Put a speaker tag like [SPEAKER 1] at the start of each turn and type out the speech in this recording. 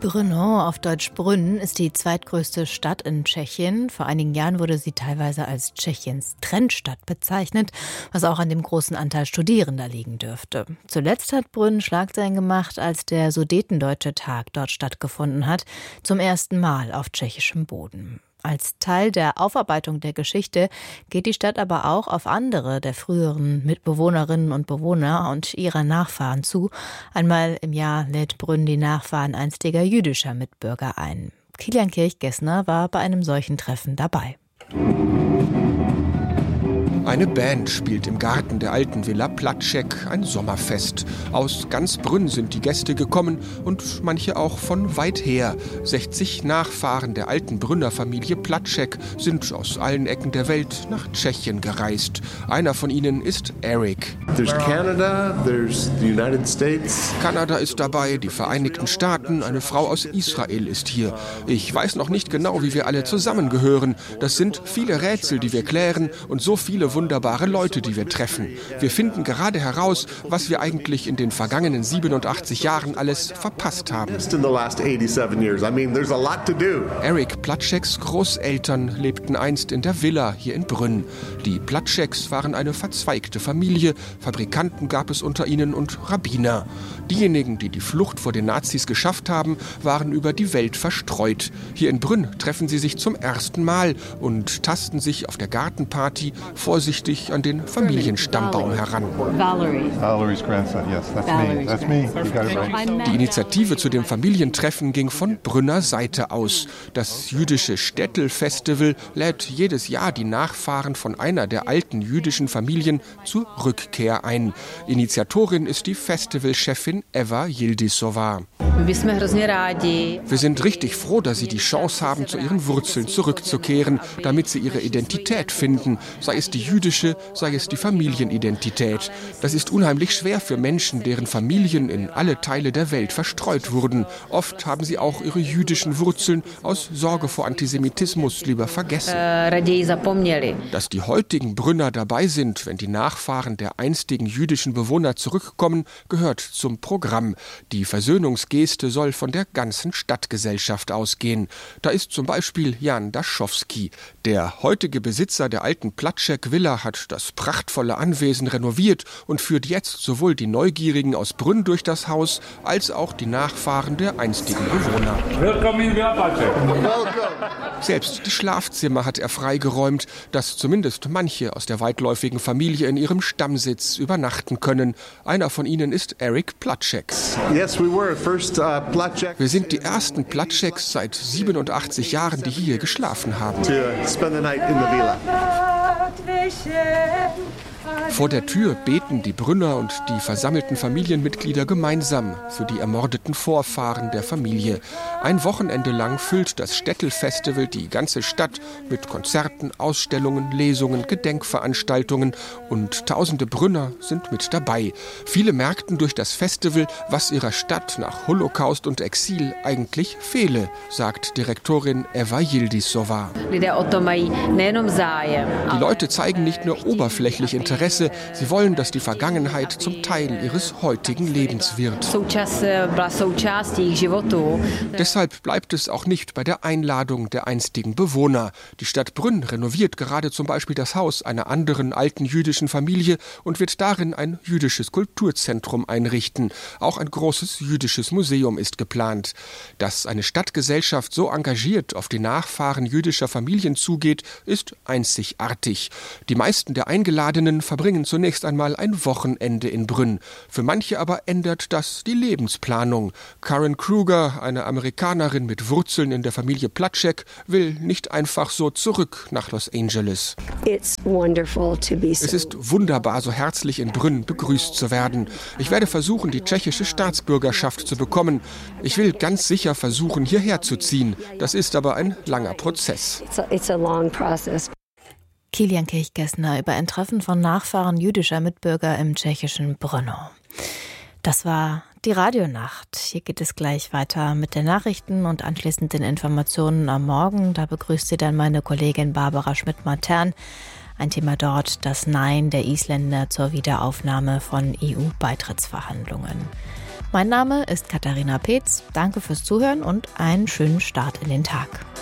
[SPEAKER 1] Brno, auf Deutsch Brünn, ist die zweitgrößte Stadt in Tschechien. Vor einigen Jahren wurde sie teilweise als Tschechiens Trendstadt bezeichnet, was auch an dem großen Anteil Studierender liegen dürfte. Zuletzt hat Brünn Schlagzeilen gemacht, als der Sudetendeutsche Tag dort stattgefunden hat, zum ersten Mal auf tschechischem Boden. Als Teil der Aufarbeitung der Geschichte geht die Stadt aber auch auf andere der früheren Mitbewohnerinnen und Bewohner und ihrer Nachfahren zu. Einmal im Jahr lädt Brünn die Nachfahren einstiger jüdischer Mitbürger ein. Kilian Kirchgessner war bei einem solchen Treffen dabei.
[SPEAKER 2] Eine Band spielt im Garten der alten Villa Platschek ein Sommerfest. Aus ganz Brünn sind die Gäste gekommen und manche auch von weit her. 60 Nachfahren der alten Brünner Familie Platschek sind aus allen Ecken der Welt nach Tschechien gereist. Einer von ihnen ist Eric. Kanada ist dabei, die Vereinigten Staaten, eine Frau aus Israel ist hier. Ich weiß noch nicht genau, wie wir alle zusammengehören. Das sind viele Rätsel, die wir klären und so viele wunderbare Leute, die wir treffen. Wir finden gerade heraus, was wir eigentlich in den vergangenen 87 Jahren alles verpasst haben. Eric Platscheks Großeltern lebten einst in der Villa hier in Brünn. Die Platscheks waren eine verzweigte Familie. Fabrikanten gab es unter ihnen und Rabbiner. Diejenigen, die die Flucht vor den Nazis geschafft haben, waren über die Welt verstreut. Hier in Brünn treffen sie sich zum ersten Mal und tasten sich auf der Gartenparty vorsichtig an den Familienstammbaum heran. Die Initiative zu dem Familientreffen ging von Brünner Seite aus. Das jüdische Städtel-Festival lädt jedes Jahr die Nachfahren von einer der alten jüdischen Familien zur Rückkehr ein. Initiatorin ist die Festivalchefin Eva Yildizowa. Wir sind richtig froh, dass sie die Chance haben, zu ihren Wurzeln zurückzukehren, damit sie ihre Identität finden, sei es die jüdische, sei es die Familienidentität. Das ist unheimlich schwer für Menschen, deren Familien in alle Teile der Welt verstreut wurden. Oft haben sie auch ihre jüdischen Wurzeln aus Sorge vor Antisemitismus lieber vergessen. Dass die heutigen Brünner dabei sind, wenn die Nachfahren der einstigen jüdischen Bewohner zurückkommen, gehört zum Programm. Die Versöhnungsgeste soll von der ganzen Stadtgesellschaft ausgehen. Da ist zum Beispiel Jan Daschowski. Der heutige Besitzer der alten Platschek Villa hat das prachtvolle Anwesen renoviert und führt jetzt sowohl die Neugierigen aus Brünn durch das Haus, als auch die Nachfahren der einstigen Bewohner. Selbst die Schlafzimmer hat er freigeräumt, dass zumindest manche aus der weitläufigen Familie in ihrem Stammsitz übernachten können. Einer von ihnen ist Eric Platschek. Wir sind die ersten Platscheks seit 87 Jahren, die hier geschlafen haben. Vor der Tür beten die Brünner und die versammelten Familienmitglieder gemeinsam für die ermordeten Vorfahren der Familie. Ein Wochenende lang füllt das Städtel-Festival die ganze Stadt mit Konzerten, Ausstellungen, Lesungen, Gedenkveranstaltungen und tausende Brünner sind mit dabei. Viele merkten durch das Festival, was ihrer Stadt nach Holocaust und Exil eigentlich fehle, sagt Direktorin Eva Yildizowa. Die Leute zeigen nicht nur oberflächlich Interesse, sie wollen, dass die Vergangenheit zum Teil ihres heutigen Lebens wird. Deshalb bleibt es auch nicht bei der Einladung der einstigen Bewohner. Die Stadt Brünn renoviert gerade zum Beispiel das Haus einer anderen alten jüdischen Familie und wird darin ein jüdisches Kulturzentrum einrichten. Auch ein großes jüdisches Museum ist geplant. Dass eine Stadtgesellschaft so engagiert auf die Nachfahren jüdischer Familien zugeht, ist einzigartig. Die meisten der Eingeladenen verbringen zunächst einmal ein Wochenende in Brünn. Für manche aber ändert das die Lebensplanung. Karen Kruger, eine Amerikanerin mit Wurzeln in der Familie Platschek, will nicht einfach so zurück nach Los Angeles. Es ist wunderbar, so herzlich in Brünn begrüßt zu werden. Ich werde versuchen, die tschechische Staatsbürgerschaft zu bekommen. Ich will ganz sicher versuchen, hierher zu ziehen. Das ist aber ein langer Prozess.
[SPEAKER 1] Kilian Kirchgessner über ein Treffen von Nachfahren jüdischer Mitbürger im tschechischen Brno. Das war die Radionacht. Hier geht es gleich weiter mit den Nachrichten und anschließend den Informationen am Morgen. Da begrüßt Sie dann meine Kollegin Barbara Schmidt-Matern. Ein Thema dort, das Nein der Isländer zur Wiederaufnahme von EU-Beitrittsverhandlungen. Mein Name ist Katharina Peetz. Danke fürs Zuhören und einen schönen Start in den Tag.